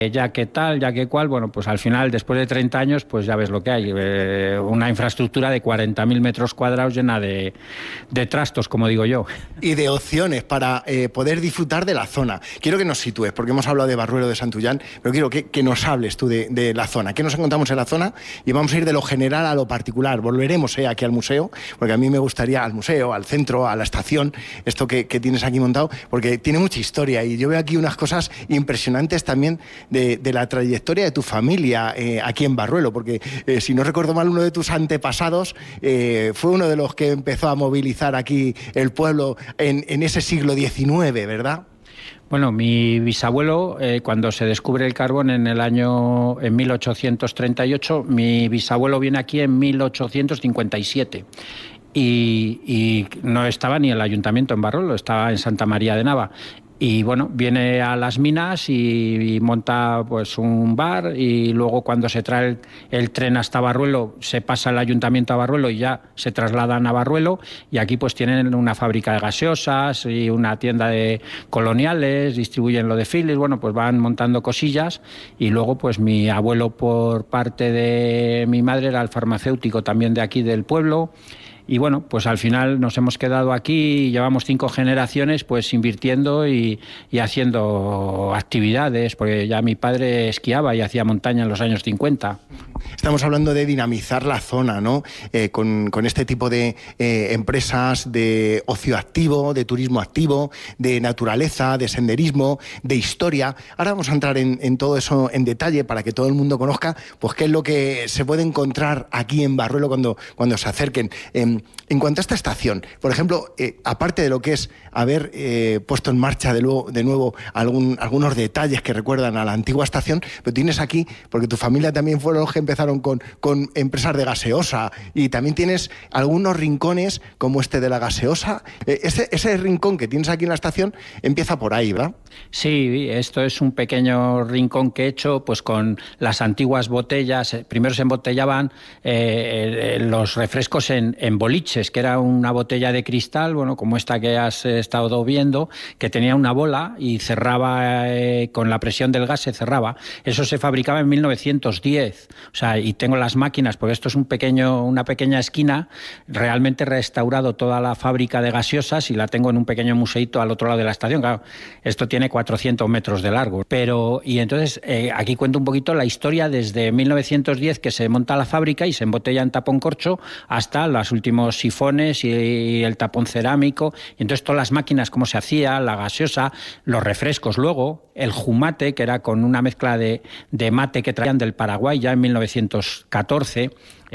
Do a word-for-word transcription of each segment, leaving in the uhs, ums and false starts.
ya que tal, ya que cual, bueno, pues al final, después de treinta años, pues ya ves lo que hay, eh, una infraestructura de cuarenta mil metros cuadrados llena de, de trastos, como digo yo. Y de opciones para eh, poder disfrutar de la zona. Quiero que nos sitúes, porque hemos hablado de Barruelo, de Santullán, pero quiero que, que nos hables tú de, de la zona. ¿Qué nos encontramos en la zona? Y vamos a ir de lo general a lo particular. Volveremos eh, aquí al museo, porque a mí me gustaría al museo, al centro, a la estación, esto que, que tienes aquí montado, porque tiene mucha historia y yo veo aquí unas cosas impresionantes también de, de la trayectoria de tu familia eh, aquí en Barruelo, porque eh, si no recuerdo mal, uno de tus antepasados eh, fue uno de los que empezó a movilizar aquí el pueblo en, en ese siglo diecinueve, ¿verdad? Bueno, mi bisabuelo, eh, cuando se descubre el carbón en el año en mil ochocientos treinta y ocho, mi bisabuelo viene aquí en mil ochocientos cincuenta y siete. Y, y no estaba ni el ayuntamiento en Barruelo, estaba en Santa María de Nava. Y bueno, viene a las minas y, y monta pues un bar, y luego cuando se trae el, el tren hasta Barruelo se pasa el ayuntamiento a Barruelo y ya se trasladan a Barruelo, y aquí pues tienen una fábrica de gaseosas y una tienda de coloniales, distribuyen lo de Philips, bueno, pues van montando cosillas. Y luego pues mi abuelo por parte de mi madre era el farmacéutico también de aquí del pueblo. Y bueno, pues al final nos hemos quedado aquí y llevamos cinco generaciones pues invirtiendo y, y haciendo actividades, porque ya mi padre esquiaba y hacía montaña en los años cincuenta. Estamos hablando de dinamizar la zona, ¿no? Eh, con, con este tipo de eh, empresas de ocio activo, de turismo activo, de naturaleza, de senderismo, de historia. Ahora vamos a entrar en, en todo eso en detalle para que todo el mundo conozca pues qué es lo que se puede encontrar aquí en Barruelo cuando, cuando se acerquen. Eh, en cuanto a esta estación, por ejemplo, eh, aparte de lo que es haber eh, puesto en marcha de, luego, de nuevo algún, algunos detalles que recuerdan a la antigua estación, pero tienes aquí, porque tu familia también fueron los que empezaron con, con empresas de gaseosa, y también tienes algunos rincones como este de la gaseosa. Eh, ese, ese rincón que tienes aquí en la estación empieza por ahí, ¿verdad? Sí, esto es un pequeño rincón que he hecho pues con las antiguas botellas. Primero se embotellaban eh, los refrescos en, en boliches, que era una botella de cristal, bueno, como esta que has estado viendo, que tenía una bola y cerraba eh, con la presión del gas, se cerraba. Eso se fabricaba en mil novecientos diez. O sea, y tengo las máquinas, porque esto es un pequeño, una pequeña esquina. Realmente he restaurado toda la fábrica de gaseosas y la tengo en un pequeño museito al otro lado de la estación. Claro, esto tiene cuatrocientos metros de largo. Pero, y entonces, eh, aquí cuento un poquito la historia desde mil novecientos diez, que se monta la fábrica y se embotella en tapón corcho, hasta los últimos sifones y el tapón cerámico. Y entonces todas las máquinas, cómo se hacía, la gaseosa, los refrescos luego, el jumate, que era con una mezcla de, de mate que traían del Paraguay ya en mil novecientos catorce.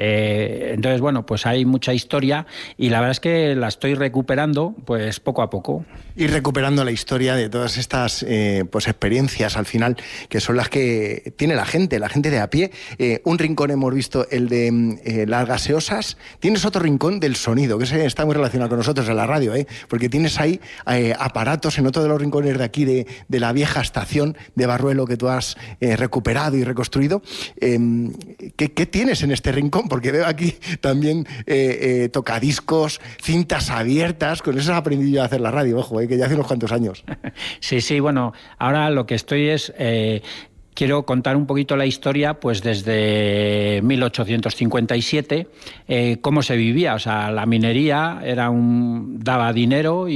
Eh, entonces, bueno, pues hay mucha historia y la verdad es que la estoy recuperando pues poco a poco. Y recuperando la historia de todas estas eh, pues experiencias al final, que son las que tiene la gente, la gente de a pie. Eh, un rincón hemos visto, el de eh, las gaseosas. Tienes otro rincón del sonido, que ese está muy relacionado con nosotros en la radio, ¿eh? Porque tienes ahí eh, aparatos en otro de los rincones de aquí, de, de la vieja estación de Barruelo que tú has eh, recuperado y reconstruido. Eh, ¿qué, ¿Qué tienes en este rincón? Porque veo aquí también eh, eh, tocadiscos, cintas abiertas. Con eso he aprendido yo a hacer la radio, ojo, eh, que ya hace unos cuantos años. Sí, sí, bueno, ahora lo que estoy es... Eh, Quiero contar un poquito la historia pues desde mil ochocientos cincuenta y siete, eh, cómo se vivía. O sea, la minería era un, daba dinero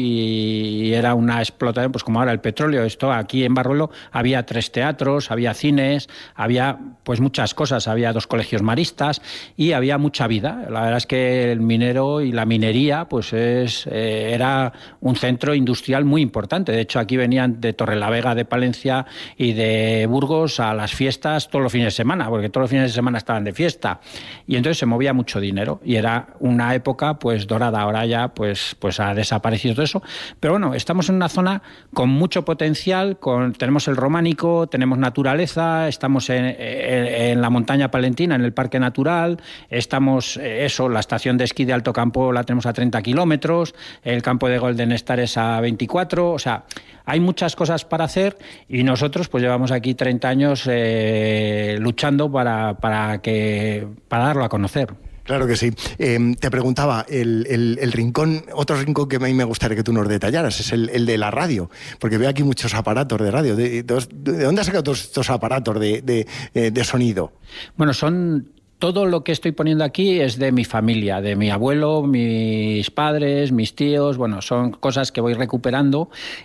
y era una explotación, pues como ahora el petróleo. Esto aquí en Barruelo había tres teatros, había cines, había pues muchas cosas, había dos colegios maristas y había mucha vida. La verdad es que el minero y la minería pues es, eh, era un centro industrial muy importante. De hecho, aquí venían de Torrelavega, de Palencia y de Burgos a las fiestas todos los fines de semana, porque todos los fines de semana estaban de fiesta, y entonces se movía mucho dinero y era una época pues dorada. Ahora ya pues, pues ha desaparecido todo eso, pero bueno, estamos en una zona con mucho potencial, con, tenemos el románico, tenemos naturaleza, estamos en, en, en la montaña palentina, en el parque natural, estamos, eso, la estación de esquí de Alto Campo la tenemos a treinta kilómetros, el campo de Golden Star es a veinticuatro, o sea, hay muchas cosas para hacer y nosotros pues llevamos aquí treinta años eh, luchando para, para, que, para darlo a conocer. Claro que sí. Eh, te preguntaba, el, el, el rincón, otro rincón que a mí me gustaría que tú nos detallaras, es el, el de la radio, porque veo aquí muchos aparatos de radio. ¿De, de, de dónde has sacado todos estos aparatos de, de, de sonido? Bueno, son... Todo lo que estoy poniendo aquí es de mi familia, de mi abuelo, mis padres, mis tíos, bueno, son cosas que voy recuperando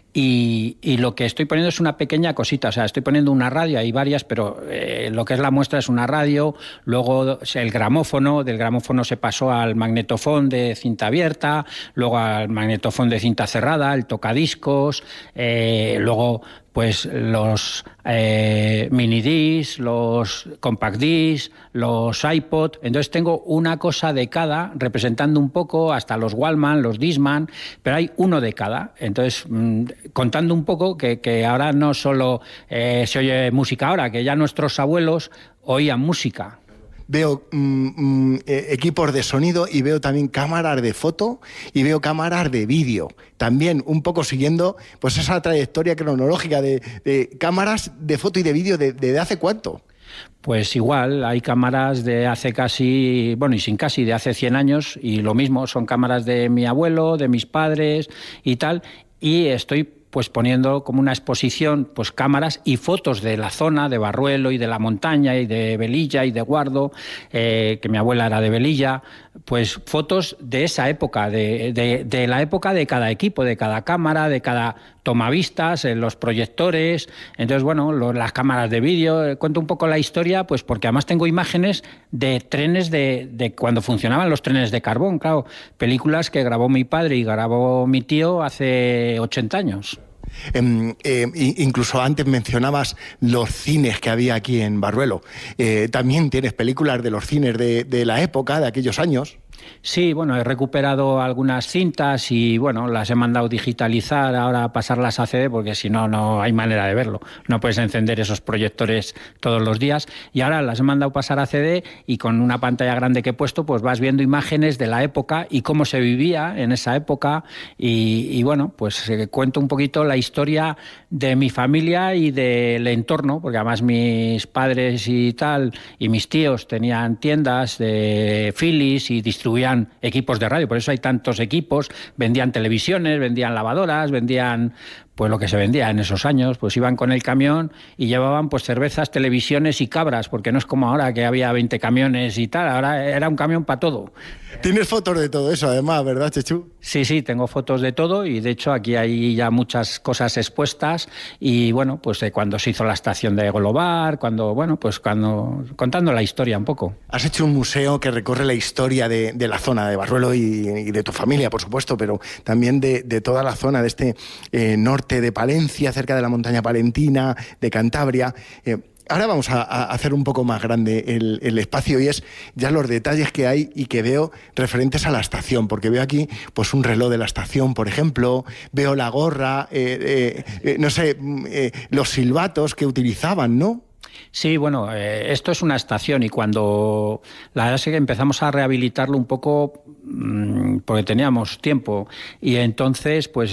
y, y lo que estoy poniendo es una pequeña cosita, o sea, estoy poniendo una radio, hay varias, pero eh, lo que es la muestra es una radio, luego el gramófono, del gramófono se pasó al magnetofón de cinta abierta, luego al magnetofón de cinta cerrada, el tocadiscos, eh, luego... pues los eh, mini discs, los compact discs, los iPod. Entonces tengo una cosa de cada, representando un poco hasta los Walkman, los Discman, pero hay uno de cada. Entonces, mmm, contando un poco que, que ahora no solo eh, se oye música ahora, que ya nuestros abuelos oían música. Veo mm, mm, equipos de sonido y veo también cámaras de foto y veo cámaras de vídeo. También un poco siguiendo pues esa trayectoria cronológica de, de cámaras de foto y de vídeo de, de, de hace cuánto. Pues igual, hay cámaras de hace casi, bueno, y sin casi, de hace cien años, y lo mismo, son cámaras de mi abuelo, de mis padres y tal, y estoy pues poniendo como una exposición pues cámaras y fotos de la zona de Barruelo y de la montaña y de Velilla y de Guardo, eh, que mi abuela era de Velilla, pues fotos de esa época, de, de, de la época de cada equipo, de cada cámara, de cada tomavistas, eh, los proyectores. Entonces, bueno, lo, las cámaras de vídeo, eh, cuento un poco la historia, pues porque además tengo imágenes de trenes de, de cuando funcionaban los trenes de carbón, claro, películas que grabó mi padre y grabó mi tío hace ochenta años. Eh, eh, incluso antes mencionabas los cines que había aquí en Barruelo. Eh, también tienes películas de los cines de, de la época, de aquellos años. Sí, bueno, he recuperado algunas cintas y bueno, las he mandado digitalizar, ahora pasarlas a C D porque si no, no hay manera de verlo. No puedes encender esos proyectores todos los días y ahora las he mandado pasar a C D y con una pantalla grande que he puesto pues vas viendo imágenes de la época y cómo se vivía en esa época y, y bueno, pues eh, cuento un poquito la historia de mi familia y del entorno, porque además mis padres y tal y mis tíos tenían tiendas de Philips y distribuían equipos de radio, por eso hay tantos equipos, vendían televisiones, vendían lavadoras, vendían pues lo que se vendía en esos años, pues iban con el camión y llevaban pues cervezas, televisiones y cabras, porque no es como ahora que había veinte camiones y tal, ahora era un camión para todo. Tienes fotos de todo eso además, ¿verdad, Chechu? Sí, sí, tengo fotos de todo y de hecho aquí hay ya muchas cosas expuestas y bueno, pues de cuando se hizo la estación de Golobar, cuando, bueno, pues cuando, contando la historia un poco. Has hecho un museo que recorre la historia de, de la zona de Barruelo y, y de tu familia, por supuesto, pero también de, de toda la zona de este eh, norte de Palencia, cerca de la montaña palentina, de Cantabria. Eh, ahora vamos a, a hacer un poco más grande el, el espacio y es ya los detalles que hay y que veo referentes a la estación, porque veo aquí pues un reloj de la estación, por ejemplo, veo la gorra, eh, eh, eh, no sé, eh, los silbatos que utilizaban, ¿no? Sí, bueno, eh, esto es una estación y cuando la verdad es que empezamos a rehabilitarlo un poco mmm, porque teníamos tiempo y entonces pues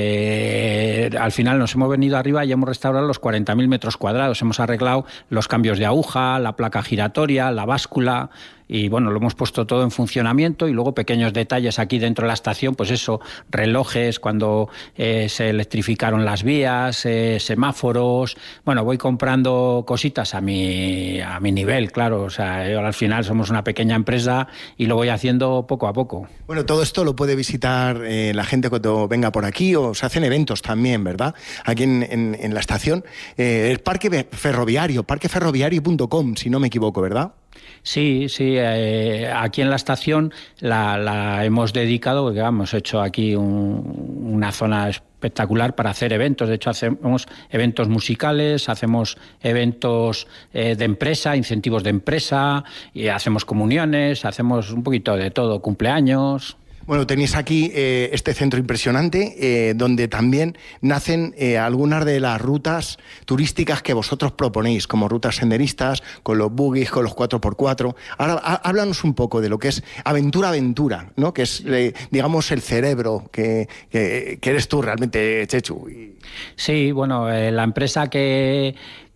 eh, al final nos hemos venido arriba y hemos restaurado los cuarenta mil metros cuadrados, hemos arreglado los cambios de aguja, la placa giratoria, la báscula y bueno, lo hemos puesto todo en funcionamiento y luego pequeños detalles aquí dentro de la estación, pues eso, relojes cuando eh, se electrificaron las vías, eh, semáforos, bueno, voy comprando cositas a mi, a mi nivel, claro, o sea, yo al final somos una pequeña empresa y lo voy haciendo poco a poco. Bueno, todo esto lo puede visitar eh, la gente cuando venga por aquí o se hacen eventos también, ¿verdad? Aquí en, en, en la estación, eh, el parque ferroviario, parque ferroviario punto com, si no me equivoco, ¿verdad? Sí, sí, eh, aquí en la estación la, la hemos dedicado, porque hemos hecho aquí un, una zona espectacular para hacer eventos. De hecho, hacemos eventos musicales, hacemos eventos eh, de empresa, incentivos de empresa, y hacemos comuniones, hacemos un poquito de todo, cumpleaños. Bueno, tenéis aquí eh, este centro impresionante eh, donde también nacen eh, algunas de las rutas turísticas que vosotros proponéis, como rutas senderistas, con los buggies, con los cuatro por cuatro. Ahora, háblanos un poco de lo que es Aventura Aventura, ¿no? Que es, eh, digamos, el cerebro que, que, que eres tú realmente, Chechu. Sí, bueno, eh, la empresa que...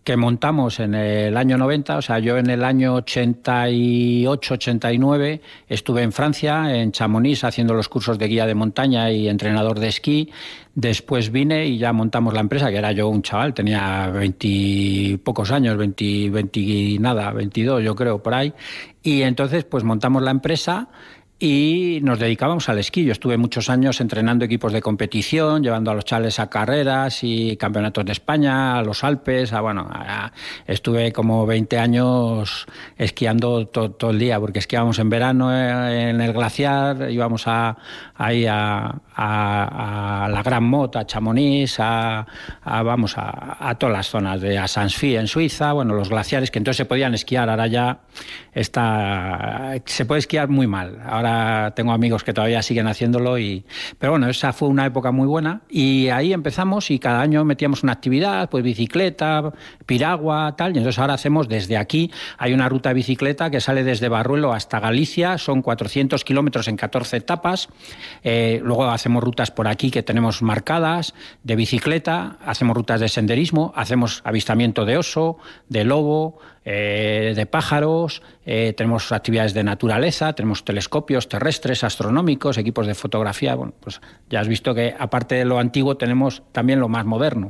que montamos en el año noventa, o sea, yo en el año ochenta y ocho, ochenta y nueve estuve en Francia, en Chamonix, haciendo los cursos de guía de montaña y entrenador de esquí. Después vine y ya montamos la empresa, que era yo un chaval, tenía veintipocos años, veinte, veinte nada, veintidós yo creo, por ahí. Y entonces pues montamos la empresa y nos dedicábamos al esquí. Yo estuve muchos años entrenando equipos de competición, llevando a los chavales a carreras y campeonatos de España, a los Alpes, a, bueno, a, estuve como veinte años esquiando to, todo el día, porque esquiábamos en verano en el glaciar, íbamos a, ahí a, a, a la Gran Motte, a Chamonix, a, a, vamos, a, a todas las zonas, de a Sanssouci en Suiza, bueno, los glaciares, que entonces se podían esquiar, ahora ya está, se puede esquiar muy mal. Ahora tengo amigos que todavía siguen haciéndolo, y, pero bueno, esa fue una época muy buena y ahí empezamos y cada año metíamos una actividad, pues bicicleta, piragua, tal, y entonces ahora hacemos desde aquí, hay una ruta de bicicleta que sale desde Barruelo hasta Galicia, son cuatrocientos kilómetros en catorce etapas, eh, luego hacemos rutas por aquí que tenemos marcadas, de bicicleta, hacemos rutas de senderismo, hacemos avistamiento de oso, de lobo, Eh, de pájaros, eh, tenemos actividades de naturaleza, tenemos telescopios terrestres, astronómicos, equipos de fotografía. Bueno, pues ya has visto que aparte de lo antiguo tenemos también lo más moderno.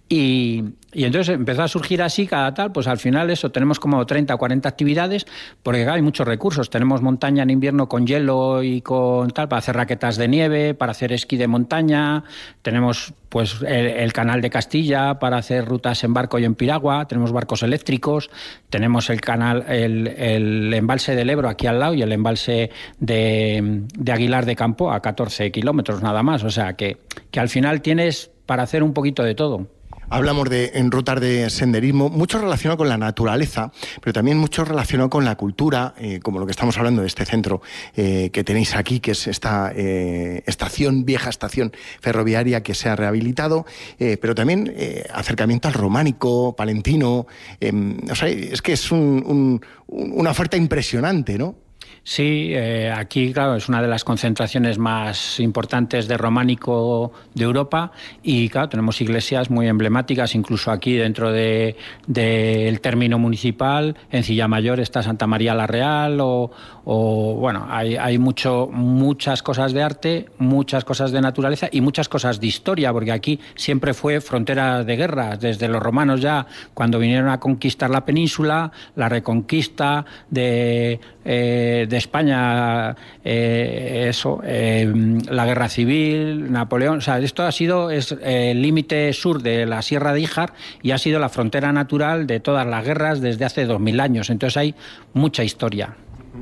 Y, y entonces empezó a surgir así cada tal, pues al final eso, tenemos como treinta o cuarenta actividades, porque claro, hay muchos recursos. Tenemos montaña en invierno con hielo y con tal, para hacer raquetas de nieve, para hacer esquí de montaña, tenemos pues el, el canal de Castilla para hacer rutas en barco y en piragua, tenemos barcos eléctricos, tenemos el canal, el, el embalse del Ebro aquí al lado y el embalse de, de Aguilar de Campo a catorce kilómetros nada más, o sea que, que al final tienes para hacer un poquito de todo. Hablamos de en rutas de senderismo, mucho relacionado con la naturaleza, pero también mucho relacionado con la cultura, eh, como lo que estamos hablando de este centro eh, que tenéis aquí, que es esta eh, estación, vieja estación ferroviaria que se ha rehabilitado, eh, pero también eh, acercamiento al románico, palentino. Eh, o sea, es que es un, un, una oferta impresionante, ¿no? Sí, eh, aquí, claro, es una de las concentraciones más importantes de románico de Europa y, claro, tenemos iglesias muy emblemáticas, incluso aquí dentro de, del término municipal, en Cilla Mayor está Santa María la Real o, o bueno, hay, hay mucho, muchas cosas de arte, muchas cosas de naturaleza y muchas cosas de historia, porque aquí siempre fue frontera de guerra, desde los romanos ya, cuando vinieron a conquistar la península, la reconquista de... Eh, de España, eh, eso, eh, la guerra civil, Napoleón, o sea, esto ha sido es, eh, el límite sur de la Sierra de Híjar y ha sido la frontera natural de todas las guerras desde hace dos mil años, entonces hay mucha historia.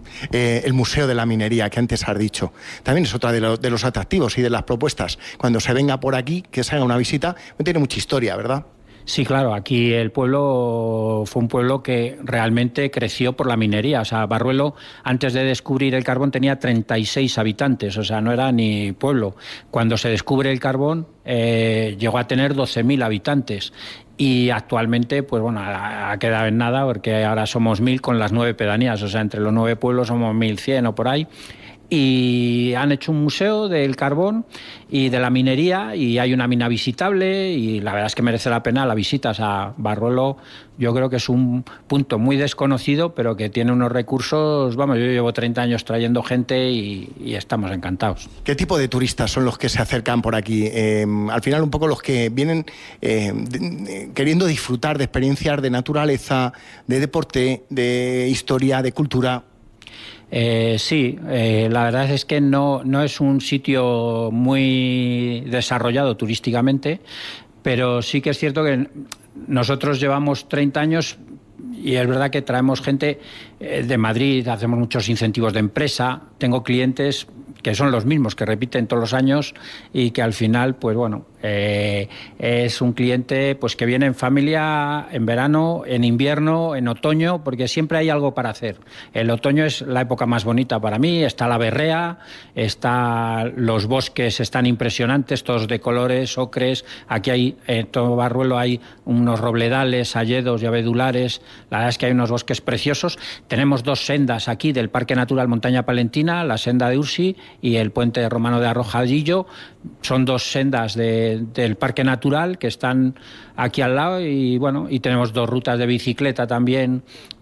Eh, el Museo de la Minería, que antes has dicho, también es otra de, lo, de los atractivos y de las propuestas. Cuando se venga por aquí, que se haga una visita, tiene mucha historia, ¿verdad? Sí, claro, aquí el pueblo fue un pueblo que realmente creció por la minería. O sea, Barruelo, antes de descubrir el carbón, tenía treinta y seis habitantes, o sea, no era ni pueblo. Cuando se descubre el carbón, eh, llegó a tener doce mil habitantes. Y actualmente, pues bueno, ha quedado en nada, porque ahora somos mil con las nueve pedanías, o sea, entre los nueve pueblos somos mil cien o por ahí. Y han hecho un museo del carbón y de la minería y hay una mina visitable y la verdad es que merece la pena la visita. O sea, Barruelo yo creo que es un punto muy desconocido, pero que tiene unos recursos, vamos, yo llevo treinta años trayendo gente y, y estamos encantados. ¿Qué tipo de turistas son los que se acercan por aquí? Eh, al final un poco los que vienen eh, de, de, queriendo disfrutar de experiencias de naturaleza, de deporte, de historia, de cultura. Eh, sí, eh, la verdad es que no, no es un sitio muy desarrollado turísticamente, pero sí que es cierto que nosotros llevamos treinta años y es verdad que traemos gente eh, de Madrid, hacemos muchos incentivos de empresa, tengo clientes que son los mismos, que repiten todos los años y que al final, pues bueno, eh, es un cliente pues que viene en familia, en verano, en invierno, en otoño, porque siempre hay algo para hacer. El otoño es la época más bonita para mí, está la berrea, está, los bosques están impresionantes, todos de colores, ocres, aquí hay, en todo Barruelo hay unos robledales, hayedos y abedulares, la verdad es que hay unos bosques preciosos. Tenemos dos sendas aquí del Parque Natural Montaña Palentina, la senda de Ursi y el puente romano de Arrojadillo, son dos sendas de de, del Parque Natural, que están aquí al lado, y bueno, y tenemos dos rutas de bicicleta también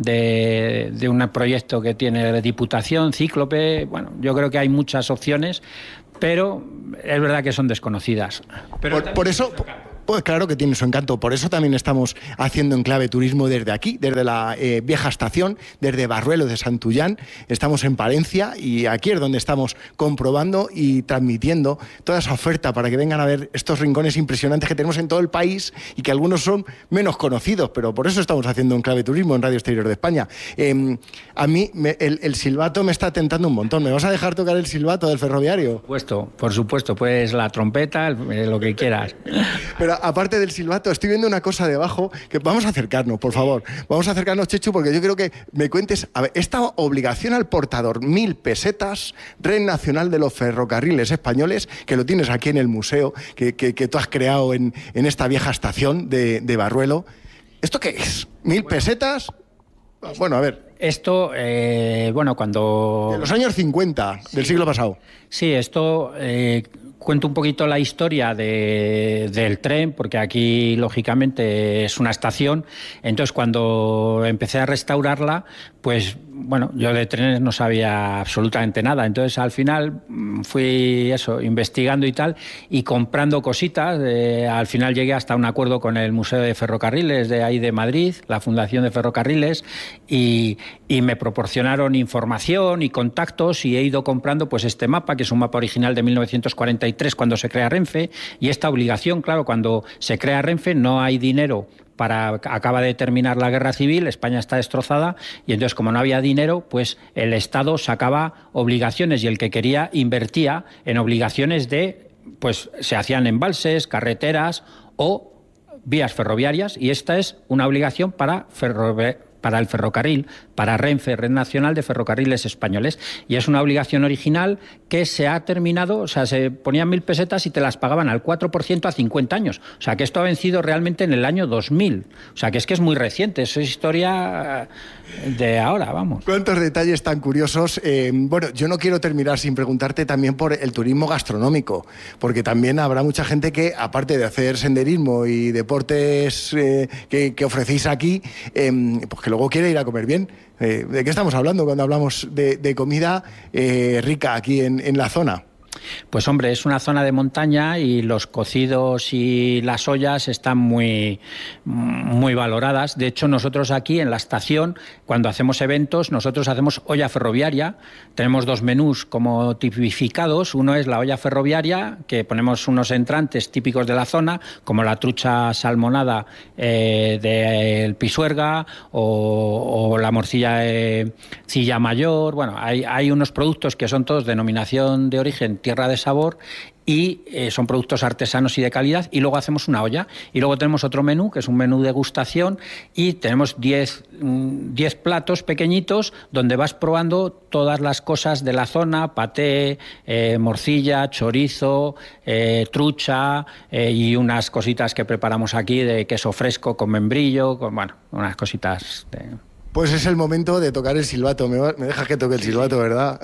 de, de un proyecto que tiene la Diputación, Cíclope. Bueno, yo creo que hay muchas opciones, pero es verdad que son desconocidas. Pero por, por eso... Pues claro que tiene su encanto, por eso también estamos haciendo Enclave Turismo desde aquí, desde la eh, vieja estación, desde Barruelo de Santullán. Estamos en Palencia y aquí es donde estamos comprobando y transmitiendo toda esa oferta para que vengan a ver estos rincones impresionantes que tenemos en todo el país y que algunos son menos conocidos, pero por eso estamos haciendo Enclave Turismo en Radio Exterior de España. Eh, a mí me, el, el silbato me está tentando un montón. ¿Me vas a dejar tocar el silbato del ferroviario? Por supuesto, por supuesto, pues la trompeta, el, lo que quieras. Pero aparte del silbato, estoy viendo una cosa debajo que vamos a acercarnos, por favor. Vamos a acercarnos, Chechu, porque yo creo que me cuentes, a ver, esta obligación al portador, mil pesetas, Red Nacional de los Ferrocarriles Españoles, que lo tienes aquí en el museo, que, que, que tú has creado en, en esta vieja estación de, de Barruelo. ¿Esto qué es? ¿Mil bueno, pesetas? Bueno, a ver. Esto, eh, bueno, cuando... De los años cincuenta, sí, del siglo pasado. Sí, esto... Eh, Cuento un poquito la historia de, del tren, porque aquí, lógicamente, es una estación. Entonces, cuando empecé a restaurarla, pues, bueno, yo de trenes no sabía absolutamente nada. Entonces, al final, fui eso, investigando y tal, y comprando cositas. Eh, al final llegué hasta un acuerdo con el Museo de Ferrocarriles de ahí de Madrid, la Fundación de Ferrocarriles, y, y me proporcionaron información y contactos, y he ido comprando pues este mapa, que es un mapa original de mil novecientos cuarenta y tres, cuando se crea Renfe, y esta obligación, claro, cuando se crea Renfe no hay dinero para, acaba de terminar la guerra civil, España está destrozada, y entonces como no había dinero, pues el Estado sacaba obligaciones, y el que quería invertía en obligaciones de, pues se hacían embalses, carreteras o vías ferroviarias, y esta es una obligación para ferroviarias, para el ferrocarril, para Renfe, Red Nacional de Ferrocarriles Españoles. Y es una obligación original que se ha terminado, o sea, se ponían mil pesetas y te las pagaban al cuatro por ciento a cincuenta años. O sea, que esto ha vencido realmente en el año dos mil. O sea, que es que es muy reciente, eso es historia de ahora, vamos. ¿Cuántos detalles tan curiosos? Eh, bueno, yo no quiero terminar sin preguntarte también por el turismo gastronómico, porque también habrá mucha gente que, aparte de hacer senderismo y deportes eh, que, que ofrecéis aquí, eh, pues que luego quiere ir a comer bien. Eh, ¿De qué estamos hablando cuando hablamos de, de comida eh, rica aquí en, en la zona? Pues hombre, es una zona de montaña y los cocidos y las ollas están muy, muy valoradas. De hecho, nosotros aquí en la estación, cuando hacemos eventos, nosotros hacemos olla ferroviaria. Tenemos dos menús como tipificados. Uno es la olla ferroviaria, que ponemos unos entrantes típicos de la zona, como la trucha salmonada eh, del Pisuerga o, o la morcilla de Cilla Mayor. Bueno, hay, hay unos productos que son todos denominación de origen tierra de sabor, y eh, son productos artesanos y de calidad, y luego hacemos una olla, y luego tenemos otro menú, que es un menú degustación, y tenemos diez platos pequeñitos donde vas probando todas las cosas de la zona, paté, eh, morcilla, chorizo, eh, trucha, eh, y unas cositas que preparamos aquí de queso fresco con membrillo, con, bueno, unas cositas de... Pues es el momento de tocar el silbato. Me, va, me dejas que toque el silbato, ¿verdad?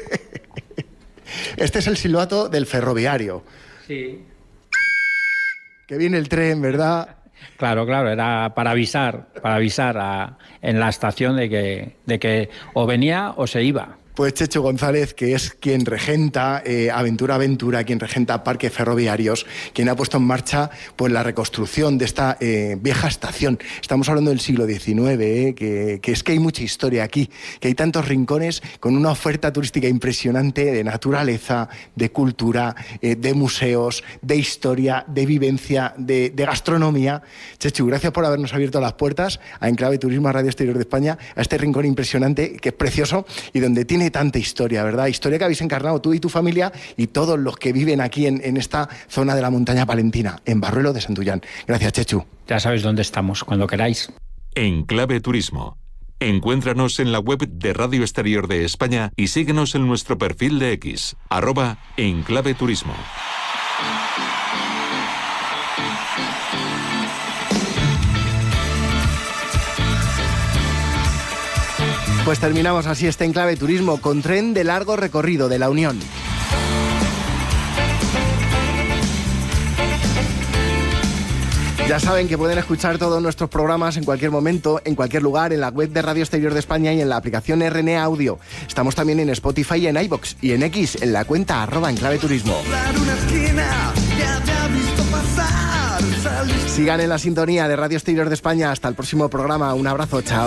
Este es el silbato del ferroviario. Sí. Que viene el tren, ¿verdad? Claro, claro, era para avisar, para avisar a, en la estación de que, de que o venía o se iba. Pues Chechu González, que es quien regenta eh, Aventura Aventura, quien regenta Parques Ferroviarios, quien ha puesto en marcha pues, la reconstrucción de esta eh, vieja estación. Estamos hablando del siglo diecinueve, eh, que, que es que hay mucha historia aquí, que hay tantos rincones con una oferta turística impresionante de naturaleza, de cultura, eh, de museos, de historia, de vivencia, de, de gastronomía. Chechu, gracias por habernos abierto las puertas a Enclave Turismo, a Radio Exterior de España, a este rincón impresionante, que es precioso y donde tiene tanta historia, ¿verdad? Historia que habéis encarnado tú y tu familia y todos los que viven aquí en, en esta zona de la montaña palentina, en Barruelo de Santullán. Gracias, Chechu. Ya sabéis dónde estamos, cuando queráis. Enclave Turismo. Encuéntranos en la web de Radio Exterior de España y síguenos en nuestro perfil de X, arroba Enclave Turismo. Pues terminamos así este Enclave Turismo con tren de largo recorrido de la Unión. Ya saben que pueden escuchar todos nuestros programas en cualquier momento, en cualquier lugar, en la web de Radio Exterior de España y en la aplicación R N A Audio. Estamos también en Spotify y en iVoox y en X, en la cuenta arroba Enclave Turismo. Sigan en la sintonía de Radio Exterior de España. Hasta el próximo programa. Un abrazo, chao.